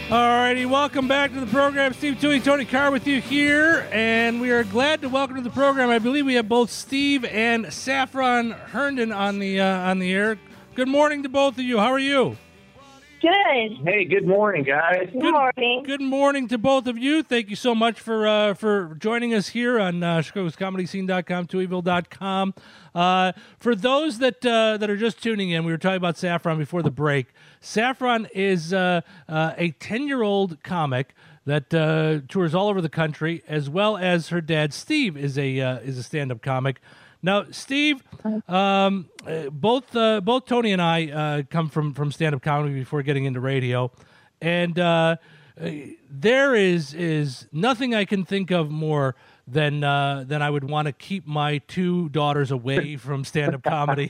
Alrighty, welcome back to the program. Steve Toohey, Tony Carr with you here, and we are glad to welcome to the program. I believe we have both Steve and Saffron Herndon on the air. Good morning to both of you. How are you? Good. Hey, good morning, guys. Good morning. Good morning to both of you. Thank you so much for joining us here on Chicago'sComedyScene.com, Tooheyville.com. For those that are just tuning in, we were talking about Saffron before the break. Saffron is a 10-year-old comic that tours all over the country, as well as her dad, Steve, is a stand-up comic. Now, Steve, both Tony and I come from stand-up comedy before getting into radio, and there is nothing I can think of more than I would want to keep my two daughters away from stand-up comedy.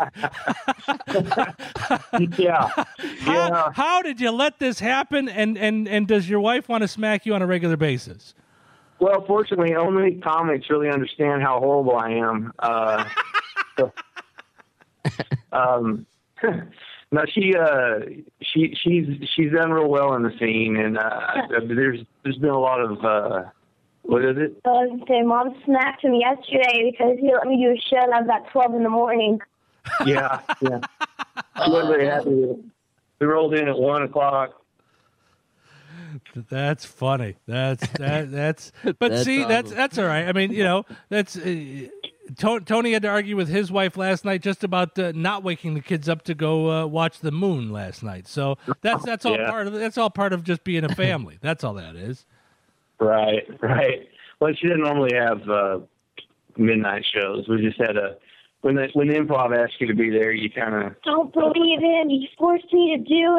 Yeah. How did you let this happen, and does your wife want to smack you on a regular basis? Well, fortunately, only comics really understand how horrible I am. No, she's done real well in the scene, and there's been a lot of what is it? Mom smacked him yesterday because he let me do a show and I was at 12 in the morning. Yeah. She wasn't very happy. We rolled in at 1 o'clock. That's funny. That's but that's see, awesome. That's all right. I mean, that's Tony had to argue with his wife last night just about not waking the kids up to go watch the moon last night. So that's all part of just being a family. That's all that is. Right. Well, she didn't normally have midnight shows. We just had when the improv asks you to be there, you kind of don't believe him. He forced me to do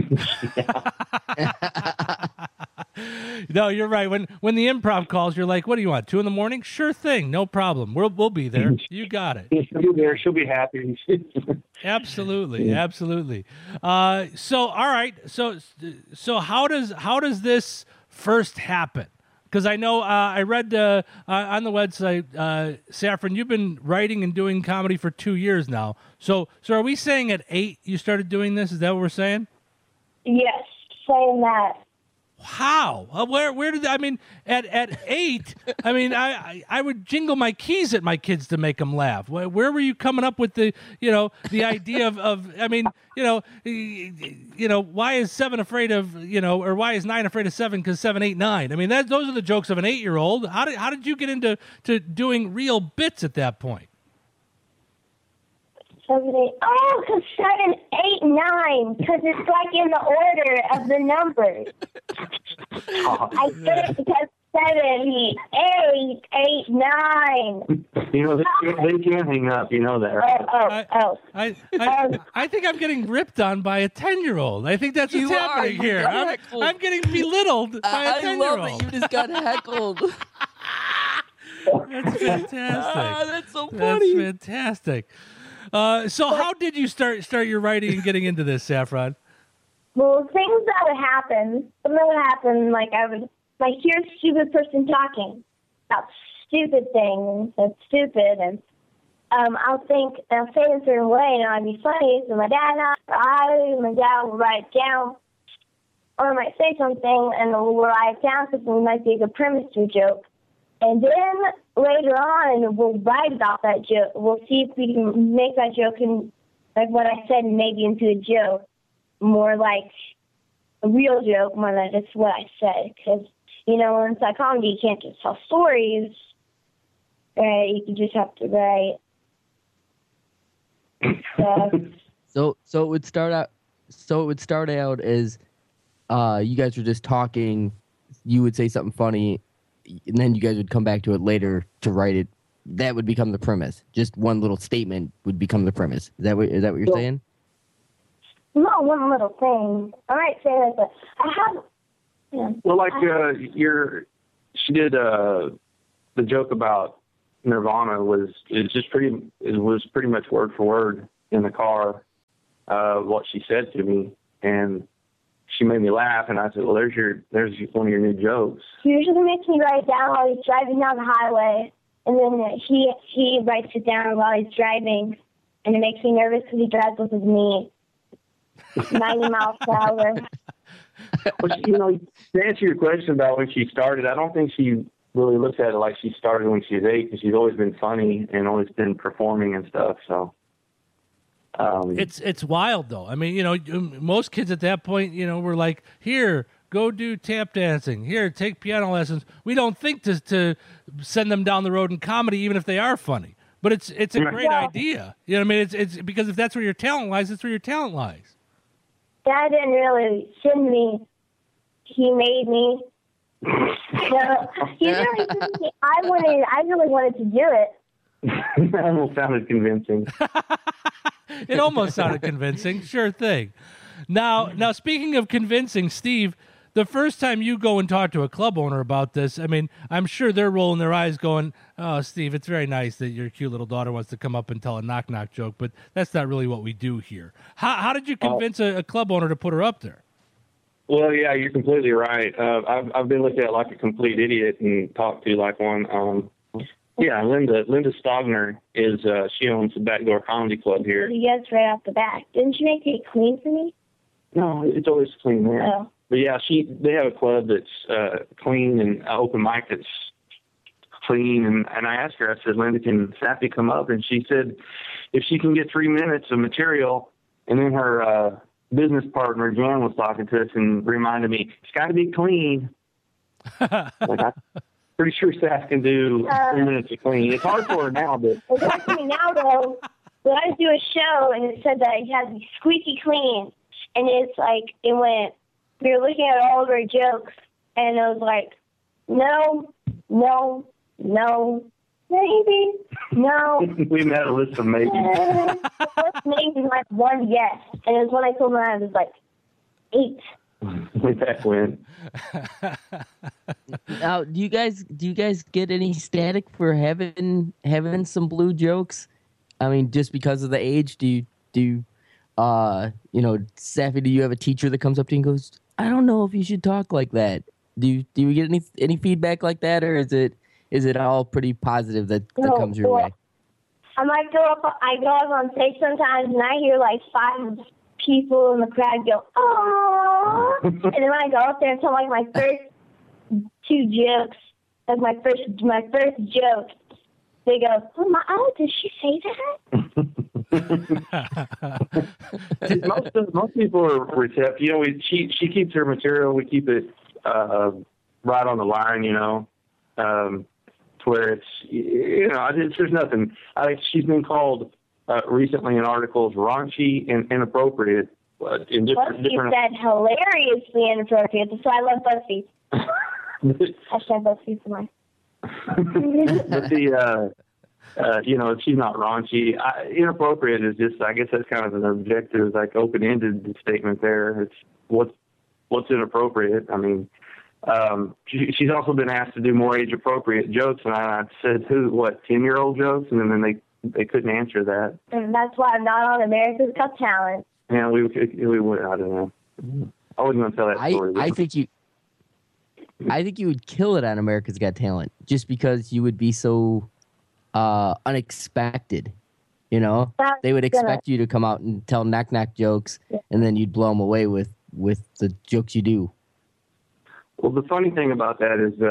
it. No, you're right. When the improv calls, you're like, "What do you want? 2 a.m? Sure thing, no problem. We'll be there. You got it. She'll be there. She'll be happy." Absolutely. So all right. So how does this first happen? Because I know I read on the website, Saffron, you've been writing and doing comedy for 2 years now. So are we saying at 8 you started doing this? Is that what we're saying? Yes, saying that. How? Where did I mean at 8? I mean I would jingle my keys at my kids to make them laugh. Where were you coming up with the idea of I mean why is 7 afraid of or why is 9 afraid of 7 because 7, 8, 9? I mean those are the jokes of an 8-year-old. How did you get into doing real bits at that point? 7, 8. Oh, because 7, 8, 9. Because it's like in the order of the numbers. I said it because 7, 8, 8, 9. They can't hang up. You know that, right? I think I'm getting ripped on by a 10-year-old. I think that's what's happening here. I'm getting belittled by a 10-year-old. I love it. You just got heckled. That's fantastic. That's so funny. That's fantastic. So how did you start your writing and getting into this, Saffron? Well, things that would happen. Something would happen, like I would hear a stupid person talking about stupid things and stupid, and I'll say it a certain way, and I'd be funny. So my dad will write it down, or I might say something, and we'll write it down because it might be a good premise to a joke. And then later on, we'll write about that joke. We'll see if we can make that joke and like what I said maybe into a joke, more like a real joke more than just what I said. Because, in psychology, you can't just tell stories, right? You just have to write. So it would start out. So it would start out as you guys were just talking. You would say something funny. And then you guys would come back to it later to write it. That would become the premise. Just one little statement would become the premise. Is that what you're saying? No, one little thing. I might say that, but I have. Yeah. Well, like she did the joke about Nirvana was pretty much word for word in the car what she said to me, and she made me laugh, and I said, "Well, there's one of your new jokes." He usually makes me write it down while he's driving down the highway, and then he writes it down while he's driving, and it makes me nervous because he drives with his knee, 90 miles per hour. Well, to answer your question about when she started, I don't think she really looks at it like she started when she was 8, because she's always been funny and always been performing and stuff. So it's wild though. I mean, most kids at that point, were like, here, go do tap dancing. Here, take piano lessons. We don't think to send them down the road in comedy, even if they are funny. But it's a great idea. You know what I mean? It's because if that's where your talent lies, that's where your talent lies. Dad didn't really send me. He made me. He really sent me. I really wanted to do it. That almost sounded convincing. It almost sounded convincing. Sure thing. Now, speaking of convincing, Steve, the first time you go and talk to a club owner about this, I mean, I'm sure they're rolling their eyes going, oh, Steve, it's very nice that your cute little daughter wants to come up and tell a knock-knock joke, but that's not really what we do here. How did you convince a club owner to put her up there? Well, yeah, you're completely right. I've been looked at like a complete idiot and talked to like one. Linda Stogner is, she owns the Backdoor Comedy Club here. Yes, right off the bat. Didn't you make it clean for me? No, it's always clean there. Oh. But yeah, they have a club that's clean and open mic that's clean. And I asked her, I said, Linda, can Sappy come up? And she said, if she can get 3 minutes of material. And then her business partner, Jan, was talking to us and reminded me, it's got to be clean. Like, I'm pretty sure Sass can do 3 minutes of clean. It's hard for her now, but... It's hard for me now, though. But I do a show, and it said that it had to be squeaky clean. And it's like, we were looking at all of our jokes, and it was like, no, maybe, no. We made a list of maybe. The first maybe was like 1 yes. And it was when I told her I was like 8. Way back when. Now, do you guys get any static for having some blue jokes? I mean, just because of the age, Sappy, do you have a teacher that comes up to you and goes, I don't know if you should talk like that? Do you get any feedback like that, or is it all pretty positive that comes your way? I might go up on stage sometimes, and I hear like 5 people in the crowd go, oh, and then when I go up there and tell like my first 2 jokes, like my first joke, they go, oh, did she say that? most people are receptive. She keeps her material. We keep it right on the line, to where it's, there's nothing. I think she's been called recently in articles raunchy and inappropriate. In different. Said hilariously inappropriate. That's why I love BuzzFeed. Hashtag BuzzFeed for mine. But she's not raunchy. Inappropriate is just, I guess that's kind of an objective, like open-ended statement there. It's what's inappropriate. I mean, she's also been asked to do more age-appropriate jokes, and I said, 10-year-old jokes? And then they couldn't answer that. And that's why I'm not on America's Got Talent. Yeah, we would, I don't know. I wasn't going to tell that story. I think you would kill it on America's Got Talent, just because you would be so unexpected. They would expect you to come out and tell knock-knock jokes, and then you'd blow them away with the jokes you do. Well, the funny thing about that is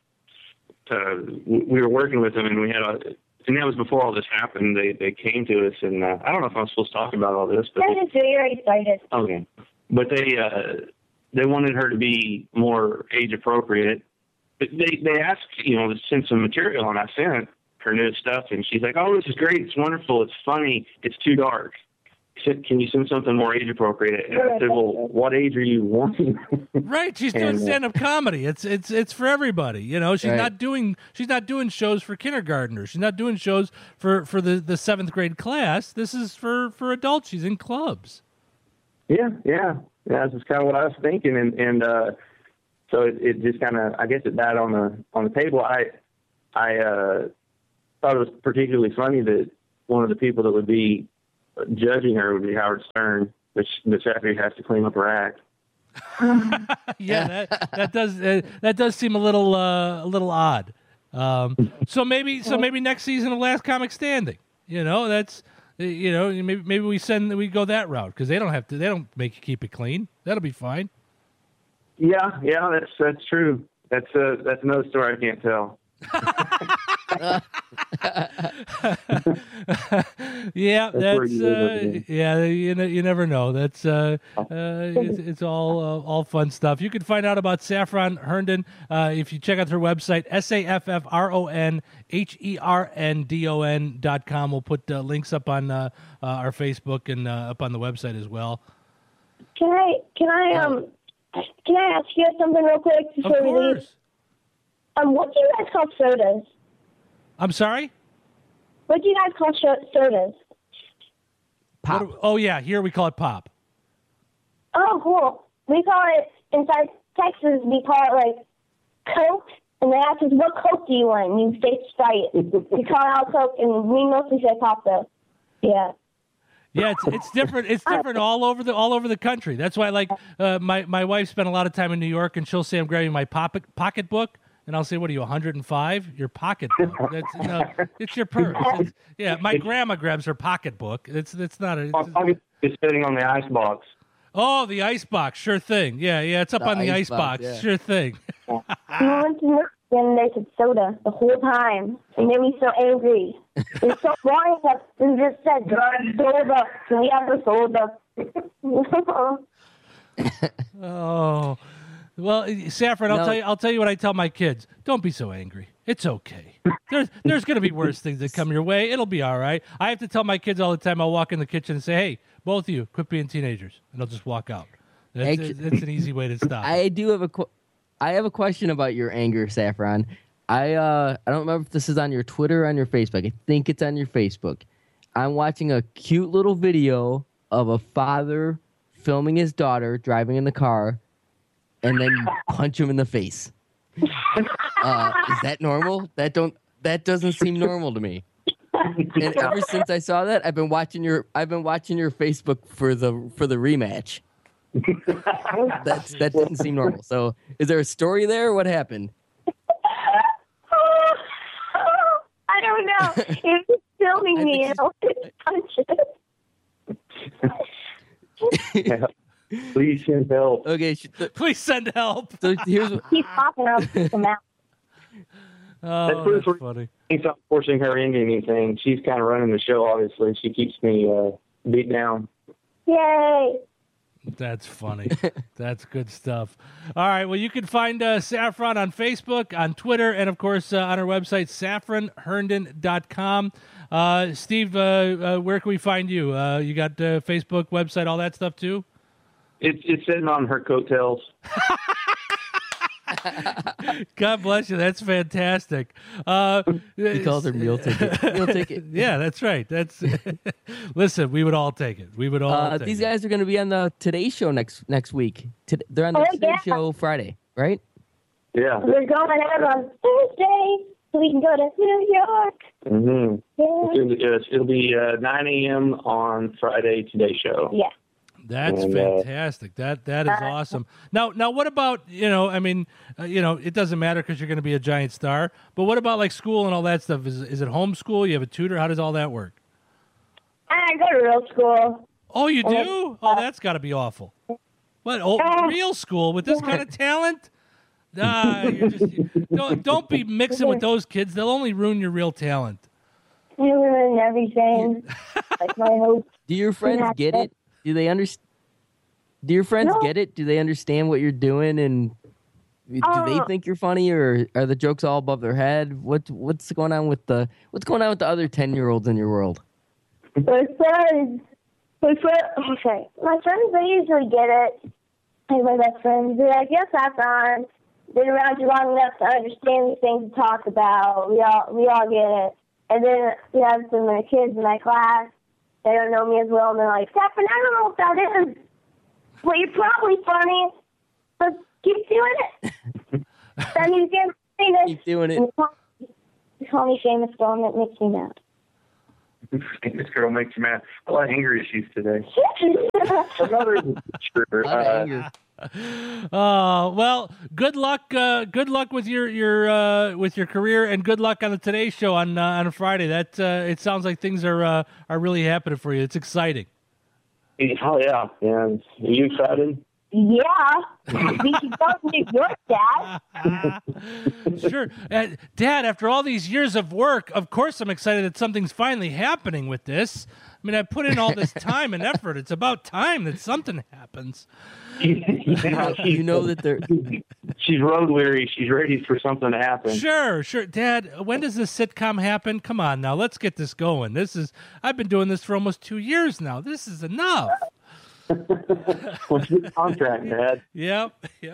we were working with them, and we had and that was before all this happened. They came to us, and I don't know if I'm supposed to talk about all this, but you already started. Okay, but they wanted her to be more age appropriate. But they asked, to send some material, and I sent her new stuff, and she's like, "Oh, this is great! It's wonderful! It's funny! It's too dark. Can you send something more age appropriate?" And I said, "Well, what age are you wanting?" Right, she's doing stand-up comedy. It's for everybody. She's not doing shows for kindergartners. She's not doing shows for the 7th grade class. This is for adults. She's in clubs. Yeah. That's just kind of what I was thinking, and so it just kind of, I guess, it died on the table. I thought it was particularly funny that one of the people that would be judging her would be Howard Stern, which Sappy has to clean up her act. Yeah, that does seem a little odd. So maybe next season of Last Comic Standing. That's maybe we go that route, because they don't make you keep it clean. That'll be fine. Yeah, that's true. That's another story I can't tell. Yeah, where you live over there. yeah. You never know. That's it's all fun stuff. You can find out about Saffron Herndon if you check out her website SAFFRONHERNDON.com. We'll put links up on our Facebook and up on the website as well. Can I ask you something real quick Of before we leave? course. What do you guys call sodas? I'm sorry. What do you guys call sodas? Pop. Oh yeah, here we call it pop. Oh, cool. We call it, inside Texas, we call it, like, Coke. And they ask us, what Coke do you want? And you say Sprite. We call it out Coke, and we mostly say pop, though. Yeah. Yeah, it's different. It's different all over the country. That's why, like, my wife spent a lot of time in New York, and she'll say I'm grabbing my pocketbook, and I'll say, "What are you, 105? Your pocketbook? It's your purse." Yeah, my grandma grabs her pocketbook. It's not a. It's sitting on the ice box. Oh, the ice box, sure thing. Yeah, it's up on the ice box, yeah. sure thing. We went to North and they said soda the whole time. It made me so angry. It's so boring that they just said soda. Can we have a soda? Oh, well, Saffron, I'll tell you what I tell my kids. Don't be so angry. It's okay. There's going to be worse things that come your way. It'll be all right. I have to tell my kids all the time. I'll walk in the kitchen and say, "Hey, both of you, quit being teenagers," and they'll just walk out. That's an easy way to stop. I do have I have a question about your anger, Saffron. I don't remember if this is on your Twitter or on your Facebook. I think it's on your Facebook. I'm watching a cute little video of a father filming his daughter driving in the car, and then you punch him in the face. Is that normal? That doesn't seem normal to me. And ever since I saw that, I've been watching your Facebook for the rematch. That didn't seem normal. So, is there a story there? What happened? I don't know. If he's filming me, and I'll punch it. Please send help. Okay, Please send help. so here's what, He's popping out of the mouth. Oh, proves that's funny. He's not forcing her into anything. She's kind of running the show, obviously. She keeps me beat down. Yay. That's funny. That's good stuff. All right. Well, you can find Saffron on Facebook, on Twitter, and, of course, on our website, saffronherndon.com. Steve, where can we find you? You got Facebook, website, all that stuff, too? It's sitting on her coattails. God bless you. That's fantastic. he calls her meal ticket. Meal ticket. Yeah, that's right. That's listen. We would all take it. We would all. Take these it. guys are going to be on the Today Show next week. They're on the Today Show Friday, right? Yeah. We're going out on Thursday, so we can go to New York. Mm-hmm. Yeah. It'll be 9 a.m. on Friday Today Show. Yeah. That's And, fantastic. That is awesome. Now, what about it doesn't matter because you're going to be a giant star. But what about like school and all that stuff? Is it homeschool? You have a tutor? How does all that work? I go to real school. Oh, you do? Oh, that's got to be awful. What? Oh, real school with this kind of talent? Don't be mixing with those kids. They'll only ruin your real talent. You ruin everything. Like my hopes. Do your friends get it? Do they understand? Do your friends get it? Do they understand what you're doing, and do they think you're funny, or are the jokes all above their head? What's going on with the other 10-year-olds in your world? My friends, they usually get it. Like my best friends, they're like, yes, Saffron. Been around you long enough to understand these things to talk about. We all get it. And then we have some of the kids in my class. They don't know me as well, and they're like, Saffron, I don't know what that is. Well, you're probably funny, but keep doing it. Then you get famous. Keep doing it. You call me famous girl, and it makes me mad. This girl makes you mad. A lot of anger issues today. Well, good luck. Good luck with your career, and good luck on the Today Show on a Friday. That it sounds like things are really happening for you. It's exciting. Oh yeah. Are you excited? Yeah. We should go to New York, Dad. Sure. Dad, after all these years of work, of course I'm excited that something's finally happening with this. I mean, I put in all this time and effort. It's about time that something happens. You know that they're She's road weary. She's ready for something to happen. Sure. Dad, when does this sitcom happen? Come on now, let's get this going. I've been doing this for almost 2 years now. This is enough. What's the contract, Dad? Yep. you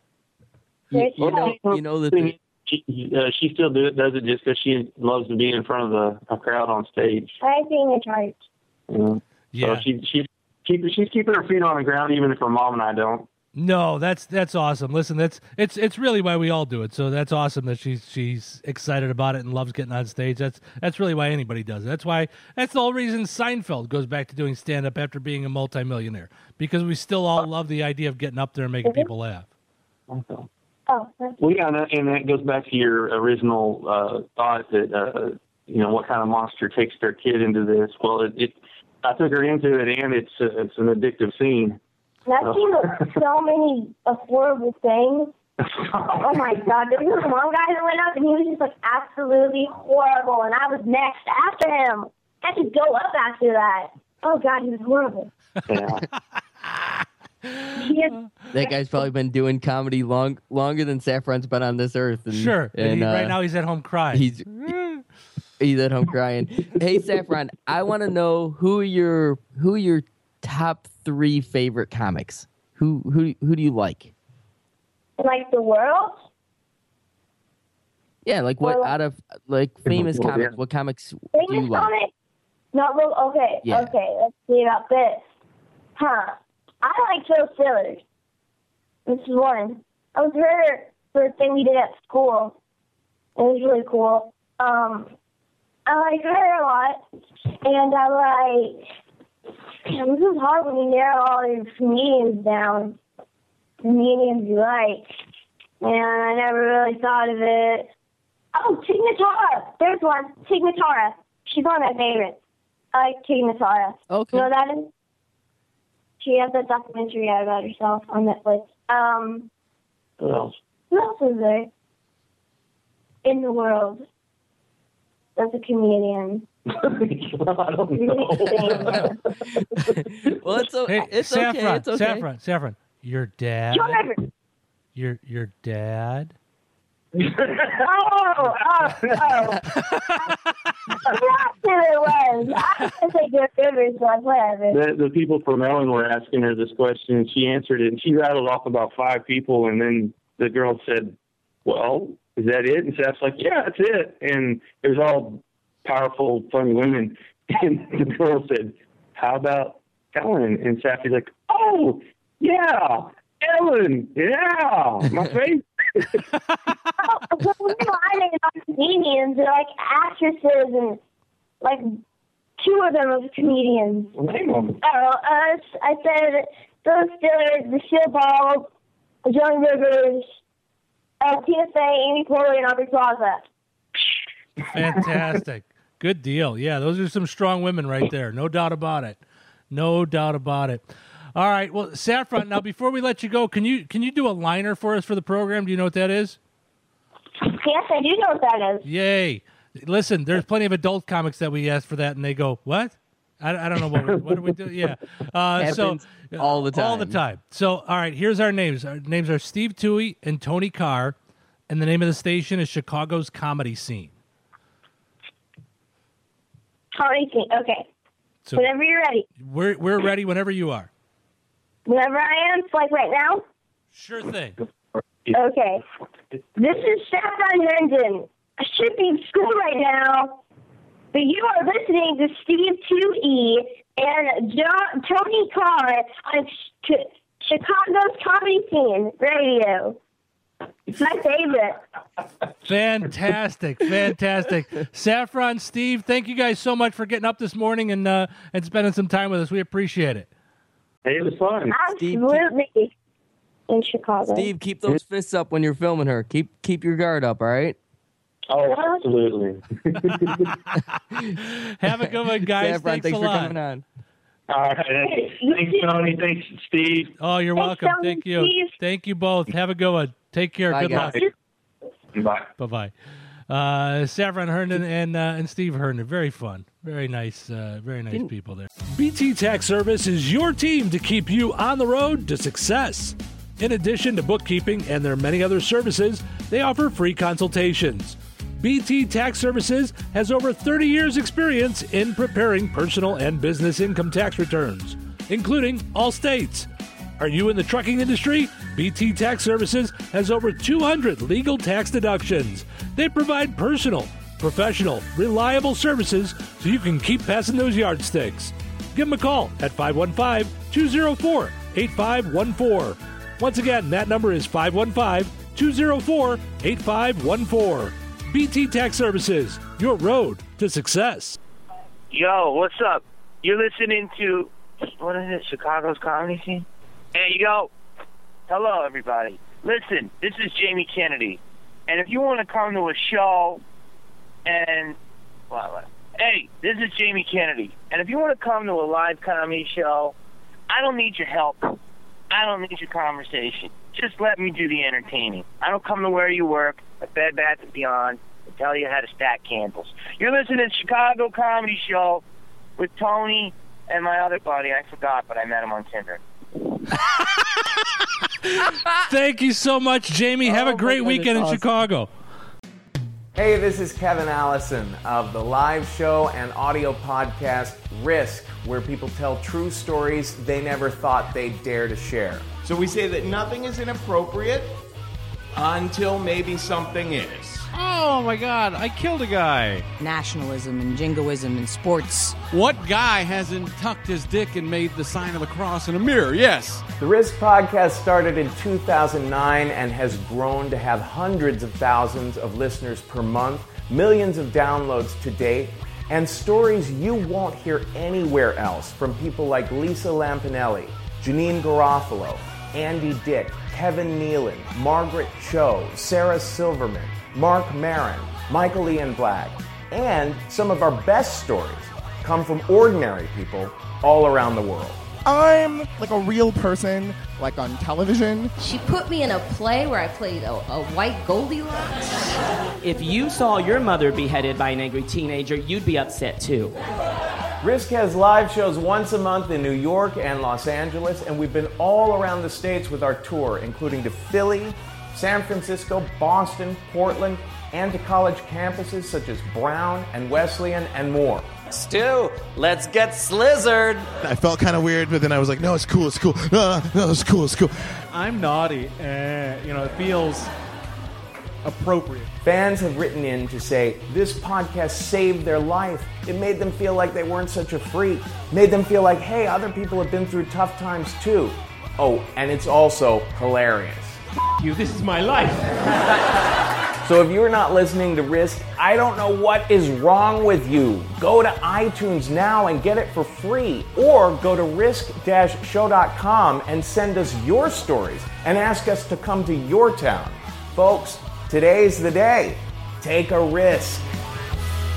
know that they're, She still does it just because she loves to be in front of a crowd on stage. I'm being a charge. Yeah. So she's keeping her feet on the ground, even if her mom and I don't. No, that's awesome. Listen, it's really why we all do it. So that's awesome that she's excited about it and loves getting on stage. That's really why anybody does it. That's the whole reason Seinfeld goes back to doing stand up after being a multimillionaire, because we still all love the idea of getting up there and making people laugh. Okay. Oh, Well, yeah, and that goes back to your original thought that what kind of monster takes their kid into this. Well, I took her into it, and it's an addictive scene. I've seen so many horrible things. Oh my God! There was one guy that went up and he was just like absolutely horrible, and I was next after him. I had to go up after that. Oh God, he was horrible. Yeah. that guy's probably been doing comedy longer than Saffron's been on this earth. And, Sure. and right now he's at home crying. He's at home crying. Hey, Saffron, I want to know who are your top 3 favorite comics. Who do you like? Like the world? Yeah, like what Well, out of like famous well, comics? yeah. What comics do Famous you like? comic? No, well, okay, Yeah. okay. Let's see about this. I like Phil Stillers. This is one. I was her for a thing we did at school. It was really cool. I like her a lot, and I like. This is hard when you narrow all these comedians down. Comedians you like, and I never really thought of it. Oh, Tig Notara. There's one. Tig Notara. She's one of my favorites. I like Tig Notara. Okay. You know what that is? She has that documentary out about herself on Netflix. What else? Who else is there in the world that's a comedian? I don't know. Well, Hey, it's Saffron, okay. It's okay. Saffron, your dad. John Everett. Your dad. Oh. That's who it was. I was going to say Jeff Rivers, but whatever. The people from Ellen were asking her this question, and she answered it, and she rattled off about 5 people, and then the girl said, well, is that it? And Seth's like, yeah, that's it. And it was all powerful, funny women. And the girl said, how about Ellen? And Seth's like, oh, yeah, Ellen, yeah, my favorite. I think about comedians, they're like actresses, and like 2 of them are comedians. Name them. I said Phil Stillers, Lucille Ball, Joan Rivers, Tina Fey, Amy Poehler, and Aubrey Plaza. Fantastic. Good deal. Yeah, those are some strong women right there. No doubt about it. No doubt about it. All right. Well, Saffron, now before we let you go, can you do a liner for us for the program? Do you know what that is? Yes, I do know what that is. Yay. Listen, there's plenty of adult comics that we ask for that, and they go, what? I don't know what do we do? Yeah. Happens all the time. All the time. So, all right, here's our names. Our names are Steve Toohey and Tony Carr, and the name of the station is Chicago's Comedy Scene. Comedy Scene. Okay. So Whenever you're ready. we're ready whenever you are. Whenever I am, like right now. Sure thing. Okay. This is Saffron Herndon. I should be in school right now, but you are listening to Steve 2E and Tony Carr on Chicago's Comedy Scene Radio. It's my favorite. Fantastic. Saffron, Steve, thank you guys so much for getting up this morning and spending some time with us. We appreciate it. Hey, it was fun. Absolutely. In Chicago. Steve, keep those fists up when you're filming her. Keep your guard up, all right? Oh, absolutely. Have a good one, guys. Saffron, Thanks a for lot. coming on. All right. Hey, thanks, Tony. Thanks, Steve. Oh, you're Thanks, welcome. Tony, Thank you. Steve. Thank you both. Have a good one. Take care. Bye, Good guys. luck. Bye. Bye-bye. Saffron Herndon and Steve Herndon. Very fun. Very nice people there. BT Tax Service is your team to keep you on the road to success. In addition to bookkeeping and their many other services, they offer free consultations. BT Tax Services has over 30 years' experience in preparing personal and business income tax returns, including all states. Are you in the trucking industry? BT Tax Services has over 200 legal tax deductions. They provide personal, professional, reliable services so you can keep passing those yardsticks. Give them a call at 515-204-8514. Once again, that number is 515-204-8514. BT Tax Services, your road to success. Yo, what's up? You're listening to, what is it, Chicago's Comedy Scene? Hey, yo. Hello, everybody. Listen, this is Jamie Kennedy. And if you want to come to a show and, hey, this is Jamie Kennedy. And if you want to come to a live comedy show, I don't need your help. I don't need your conversation. Just let me do the entertaining. I don't come to where you work, at Bed Bath & Beyond, and tell you how to stack candles. You're listening to Chicago Comedy Show with Tony and my other buddy. I forgot, but I met him on Tinder. Thank you so much, Jamie. Have a great weekend in Chicago. Hey, this is Kevin Allison of the live show and audio podcast Risk, where people tell true stories they never thought they'd dare to share. So we say that nothing is inappropriate until maybe something is. Oh my God, I killed a guy. Nationalism and jingoism and sports. What guy hasn't tucked his dick and made the sign of the cross in a mirror? Yes. The Risk podcast started in 2009 and has grown to have hundreds of thousands of listeners per month, millions of downloads to date, and stories you won't hear anywhere else from people like Lisa Lampanelli, Janine Garofalo, Andy Dick, Kevin Nealon, Margaret Cho, Sarah Silverman, Mark Maron, Michael Ian Black, and some of our best stories come from ordinary people all around the world. I'm like a real person, like on television. She put me in a play where I played a white Goldilocks. If you saw your mother beheaded by an angry teenager, you'd be upset too. Risk has live shows once a month in New York and Los Angeles, and we've been all around the States with our tour, including to Philly, San Francisco, Boston, Portland, and to college campuses such as Brown and Wesleyan and more. Stu, let's get slizzard. I felt kind of weird, but then I was like, no, it's cool, it's cool. No, it's cool, it's cool. I'm naughty, and, it feels appropriate. Fans have written in to say this podcast saved their life. It made them feel like they weren't such a freak. Made them feel like, hey, other people have been through tough times too. Oh, and it's also hilarious. You, this is my life. So if you're not listening to Risk, I don't know what is wrong with you. Go to iTunes now and get it for free. Or go to risk-show.com and send us your stories and ask us to come to your town. Folks, today's the day. Take a risk.